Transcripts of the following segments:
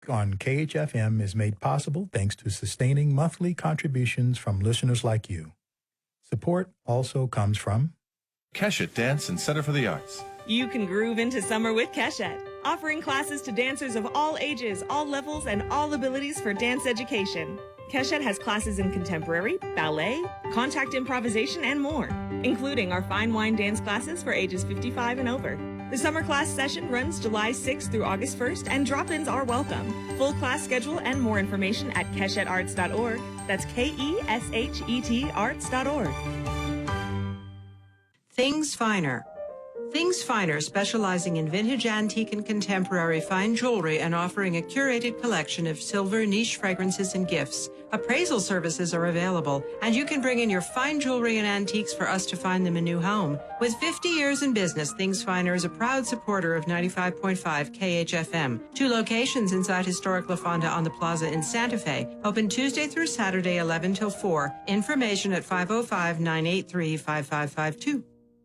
on KHFM is made possible thanks to sustaining monthly contributions from listeners like you. Support also comes from Keshet Dance and Center for the Arts. You can groove into summer with Keshet, offering classes to dancers of all ages, all levels, and all abilities for dance education. Keshet has classes in contemporary, ballet, contact improvisation, and more, including our fine wine dance classes for ages 55 and over. The summer class session runs July 6th through August 1st, and drop-ins are welcome. Full class schedule and more information at keshetarts.org. That's KESHET arts.org. Things Finer. Things Finer, specializing in vintage, antique, and contemporary fine jewelry and offering a curated collection of silver, niche fragrances, and gifts. Appraisal services are available, and you can bring in your fine jewelry and antiques for us to find them a new home. With 50 years in business, Things Finer is a proud supporter of 95.5 KHFM. 2 locations inside historic La Fonda on the Plaza in Santa Fe. Open Tuesday through Saturday, 11 till 4. Information at 505-983-5552.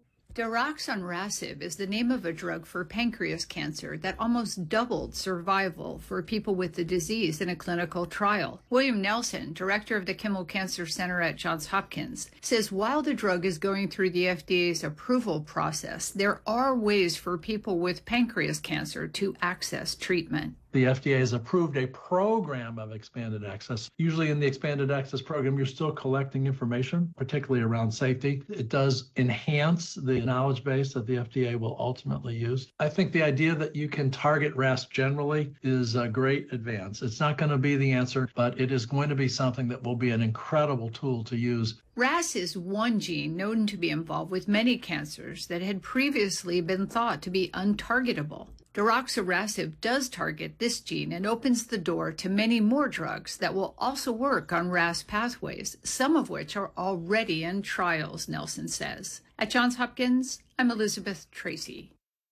Daraxonrasib is the name of a drug for pancreas cancer that almost doubled survival for people with the disease in a clinical trial. William Nelson, director of the Kimmel Cancer Center at Johns Hopkins, says while the drug is going through the FDA's approval process, there are ways for people with pancreas cancer to access treatment. The FDA has approved a program of expanded access. Usually in the expanded access program, you're still collecting information, particularly around safety. It does enhance the knowledge base that the FDA will ultimately use. I think the idea that you can target RAS generally is a great advance. It's not going to be the answer, but it is going to be something that will be an incredible tool to use. RAS is one gene known to be involved with many cancers that had previously been thought to be untargetable. Daraxonrasib does target this gene and opens the door to many more drugs that will also work on RAS pathways, some of which are already in trials, Nelson says. At Johns Hopkins, I'm Elizabeth Tracy.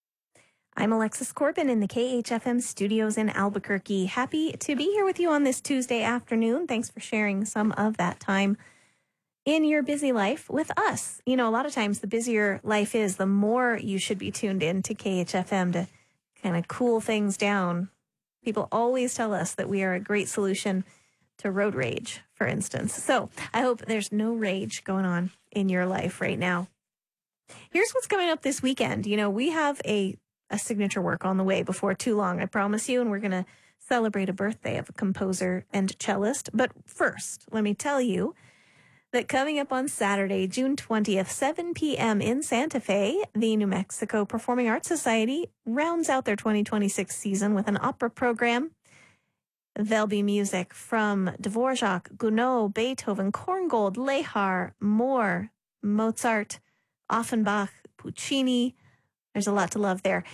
I'm Alexis Corbin in the KHFM studios in Albuquerque. Happy to be here with you on this Tuesday afternoon. Thanks for sharing some of that time in your busy life with us. You know, a lot of times the busier life is, the more you should be tuned in to KHFM to kind of cool things down. People always tell us that we are a great solution to road rage, for instance. So I hope there's no rage going on in your life right now. Here's what's coming up this weekend. You know, we have a signature work on the way before too long, I promise you, and we're going to celebrate a birthday of a composer and cellist. But first, let me tell you that coming up on Saturday, June 20th, 7 p.m. in Santa Fe, the New Mexico Performing Arts Society rounds out their 2026 season with an opera program. There'll be music from Dvorak, Gounod, Beethoven, Korngold, Lehar, Moore, Mozart, Offenbach, Puccini. There's a lot to love there.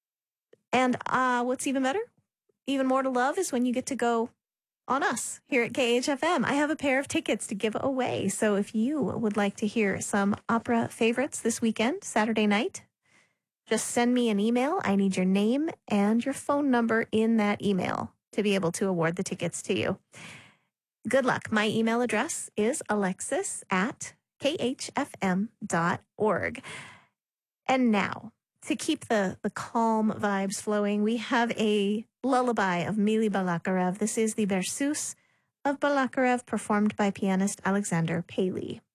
And what's even better, even more to love, is when you get to go on us here at KHFM. I have a pair of tickets to give away. So if you would like to hear some opera favorites this weekend, Saturday night, just send me an email. I need your name and your phone number in that email to be able to award the tickets to you. Good luck. My email address is alexis@khfm.org. And now, to keep the calm vibes flowing, we have a lullaby of Mili Balakirev. This is the Berceuse of Balakirev, performed by pianist Alexander Paley.